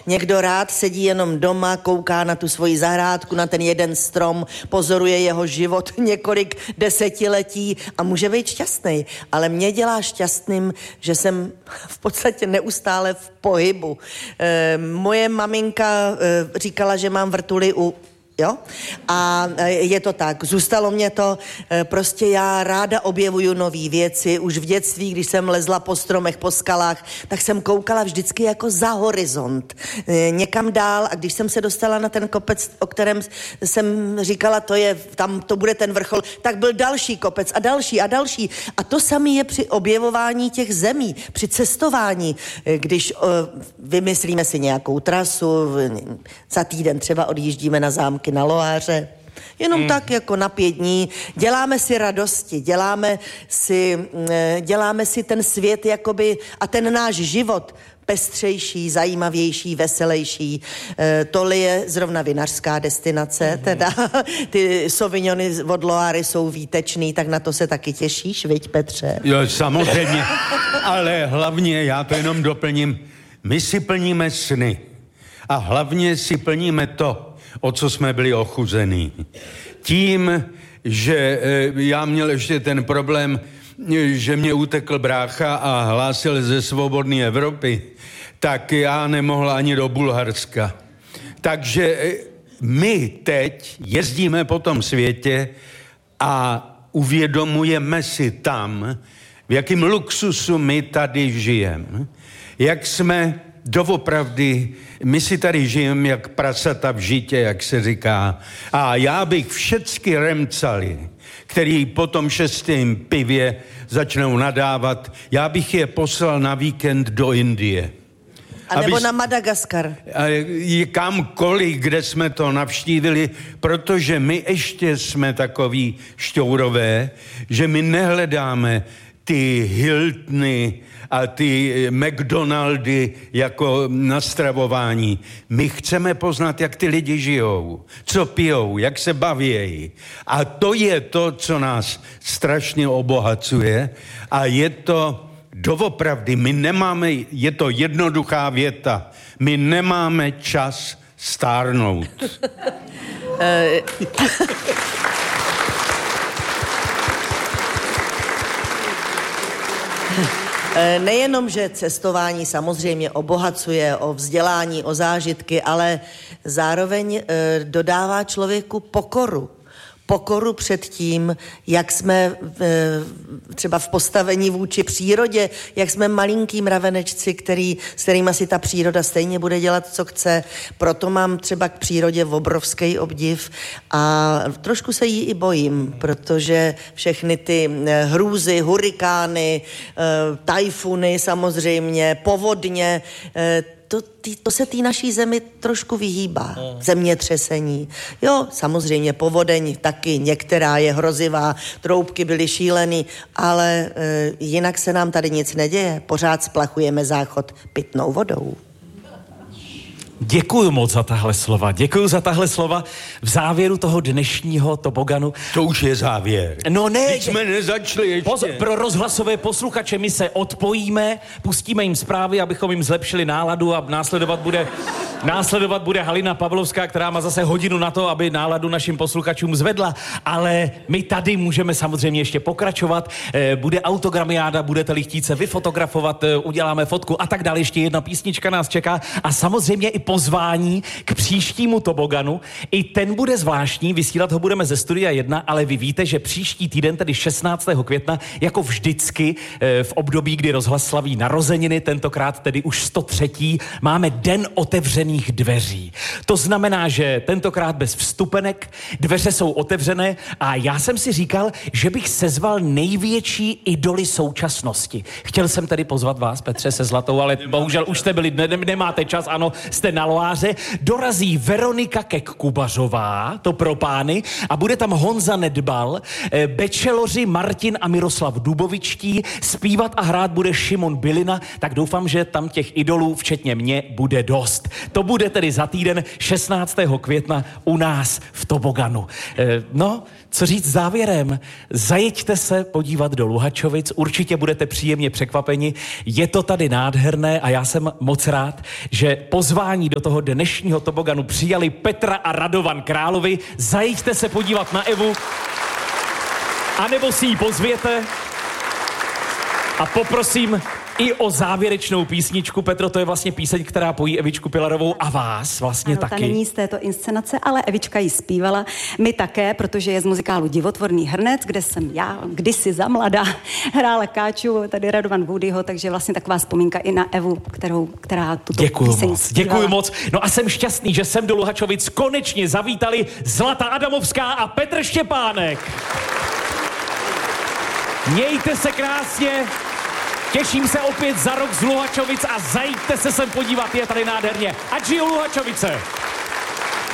Někdo rád sedí jenom doma, kouká na tu svoji zahrádku, na ten jeden strom, pozoruje jeho život několik desetiletí a může být šťastný. Ale mě dělá šťastným, že jsem v podstatě neustále v pohybu. Moje maminka říkala, že mám vrtuly jo? A je to tak, zůstalo mě to, prostě já ráda objevuju nový věci, už v dětství, když jsem lezla po stromech, po skalách, tak jsem koukala vždycky jako za horizont, někam dál a když jsem se dostala na ten kopec, o kterém jsem říkala, tam to bude ten vrchol, tak byl další kopec a další a další a to samé je při objevování těch zemí, při cestování, když vymyslíme si nějakou trasu, za týden třeba odjíždíme na zámky na Loáře, jenom tak jako na 5 dní, děláme si radosti, děláme si ten svět jakoby a ten náš život pestřejší, zajímavější, veselejší. Tohle je zrovna vinařská destinace, teda ty sauvignony od Loáry jsou výtečný, tak na to se taky těšíš, viď Petře? Jo, samozřejmě, ale hlavně, já to jenom doplním, my si plníme sny a hlavně si plníme to, o co jsme byli ochuzení. Tím, že já měl ještě ten problém, že mě utekl brácha a hlásil ze svobodné Evropy, tak já nemohl ani do Bulharska. Takže my teď jezdíme po tom světě a uvědomujeme si tam, v jakém luxusu my tady žijeme. Jak jsme doopravdy, my si tady žijeme jak prasata v žitě, jak se říká. A já bych všecky remcali, který po tom 6. pivě začnou nadávat, já bych je poslal na víkend do Indie. A nebo na Madagaskar. Kamkoliv, kde jsme to navštívili, protože my ještě jsme takový šťourové, že my nehledáme ty Hiltony a ty McDonaldy jako na stravování. My chceme poznat, jak ty lidi žijou, co pijou, jak se bavějí. A to je to, co nás strašně obohacuje a je to doopravdy, my nemáme, je to jednoduchá věta, my nemáme čas stárnout. Nejenom, že cestování samozřejmě obohacuje o vzdělání, o zážitky, ale zároveň dodává člověku pokoru. Pokoru před tím, jak jsme třeba v postavení vůči přírodě, jak jsme malinký mravenečci, s kterýma si ta příroda stejně bude dělat, co chce. Proto mám třeba k přírodě obrovský obdiv a trošku se jí i bojím, protože všechny ty hrůzy, hurikány, tajfuny samozřejmě, povodně, to se té naší zemi trošku vyhýbá. Zemětřesení. Jo, samozřejmě povodeň taky, některá je hrozivá, troubky byly šílený, ale jinak se nám tady nic neděje. Pořád splachujeme záchod pitnou vodou. Děkuju moc za tahle slova. Děkuju za tahle slova v závěru toho dnešního toboganu. To už je závěr. No ne. Teď jsme nezačali ještě. Pro rozhlasové posluchače my se odpojíme, pustíme jim zprávy, abychom jim zlepšili náladu a následovat bude Halina Pavlovská, která má zase hodinu na to, aby náladu našim posluchačům zvedla. Ale my tady můžeme samozřejmě ještě pokračovat. Bude autogramiáda, budete-li chtít se vyfotografovat, uděláme fotku a tak dále. Ještě jedna písnička nás čeká a samozřejmě i pozvání k příštímu toboganu. I ten bude zvláštní, vysílat ho budeme ze Studia 1, ale vy víte, že příští týden, tedy 16. května, jako vždycky v období, kdy rozhlas slaví narozeniny, tentokrát tedy už 103. máme Den otevřených dveří. To znamená, že tentokrát bez vstupenek, dveře jsou otevřené a já jsem si říkal, že bych sezval největší idoly současnosti. Chtěl jsem tedy pozvat vás, Petře, se Zlatou, ale bohužel už jste byli, nemáte čas, ano, jste na Loáře. Dorazí Veronika Kek-Kubařová, to pro pány, a bude tam Honza Nedbal, bečeloři Martin a Miroslav Dubovičtí, zpívat a hrát bude Šimon Bylina, tak doufám, že tam těch idolů, včetně mě, bude dost. To bude tedy za týden 16. května u nás v toboganu. No, co říct závěrem? Zajeďte se podívat do Luhačovic, určitě budete příjemně překvapeni. Je to tady nádherné a já jsem moc rád, že pozvání do toho dnešního toboganu přijali Petra a Radovan Královi. Zajeďte se podívat na Evu, anebo si ji pozvěte a poprosím i o závěrečnou písničku. Petro, to je vlastně píseň, která pojí Evičku Pilarovou a vás vlastně ano, taky. Ta není z této inscenace, ale Evička ji zpívala. My také, protože je z muzikálu Divotvorný hrnec, kde jsem já kdysi za mladá hrála Káču, tady Radovan Woodyho, takže vlastně taková vzpomínka i na Evu, která tuto píseň zpívala. Děkuju moc. No a jsem šťastný, že sem do Luhačovic konečně zavítali Zlata Adamovská a Petr Štěpánek. Mějte se krásně. Těším se opět za rok z Luhačovic a zajďte se sem podívat, je tady nádherně. Ať žijou Luhačovice!